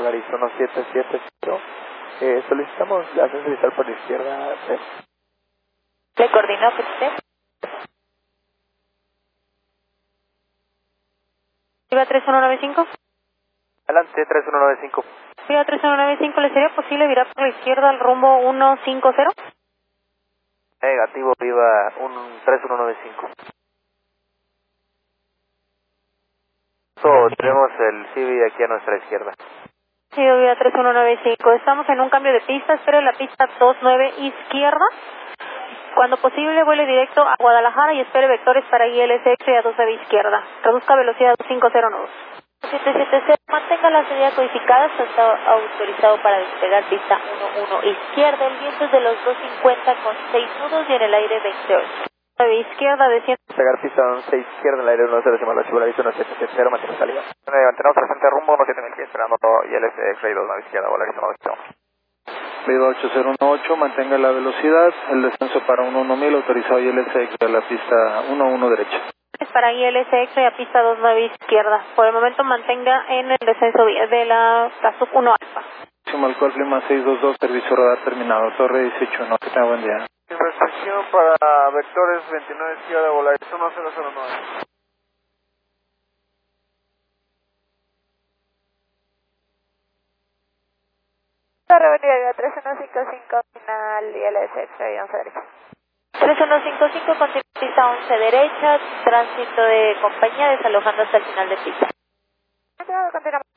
Polaris 1770. Solicitamos ascenso vital por la izquierda. ¿Le coordinó que usted? ¿Iba 3195? Adelante, 3195. Iba 3195, ¿le sería posible virar por la izquierda al rumbo 150? Negativo, viva 3195. Tenemos el CIVI aquí a nuestra izquierda. Sí, viva 3195. Estamos en un cambio de pista, espere la pista 29 izquierda. Cuando posible, vuele directo a Guadalajara y espere vectores para ILSX y a 29 izquierda. Reduzca velocidad 2509. 770, mantenga la salida codificada, está autorizado para despegar pista 11 izquierda. El viento es de los 250 con 6 nudos y en el aire 28. 9 izquierda, desciende. Pegar pista 11 izquierda en el aire 10 Polaris 1770, mantener salida. Mantenemos presente rumbo 17000, esperando ILSX y 29 izquierda, Polaris 1770. Viva 8018, mantenga la velocidad, el descenso para 11000, autorizado ILSX a la pista 11 derecha. Para ILSX y a pista 29 izquierda. Por el momento mantenga en el descenso de la SUB 1 alfa. Alcohol Lima 622, servicio radar terminado, Torre 18, no, que tenga buen día. Restricción para vectores 29 izquierda, Polaris 1009. Revenida 3155 final ILSX y 11 derecha. 3155 continúa pista 11 derecha, tránsito de compañía desalojando hasta el final de pista. Continuamos.